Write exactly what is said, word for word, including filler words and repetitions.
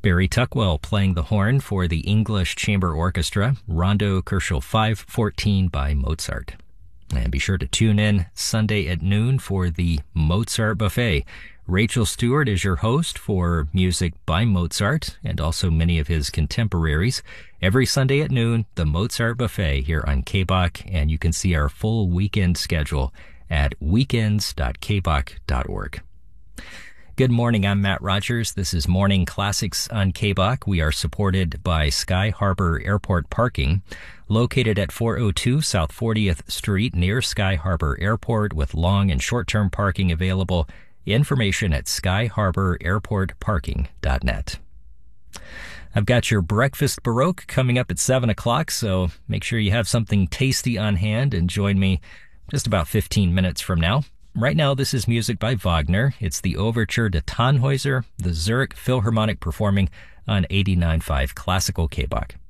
Barry Tuckwell playing the horn for the English Chamber Orchestra, Rondo Koschel five fourteen by Mozart. And be sure to tune in Sunday at noon for the Mozart Buffet. Rachel Stewart is your host for music by Mozart and also many of his contemporaries. Every Sunday at noon, the Mozart Buffet here on K B O C, and you can see our full weekend schedule at weekends dot k b o c dot org. Good morning, I'm Matt Rogers. This is Morning Classics on K B O C. We are supported by Sky Harbor Airport Parking, located at four oh two South fortieth Street near Sky Harbor Airport with long and short-term parking available. Information at sky harbor airport parking dot net. I've got your Breakfast Baroque coming up at seven o'clock, so make sure you have something tasty on hand and join me just about fifteen minutes from now. Right now, this is music by Wagner. It's the Overture to Tannhäuser, the Zurich Philharmonic performing on eighty-nine point five Classical K B O C.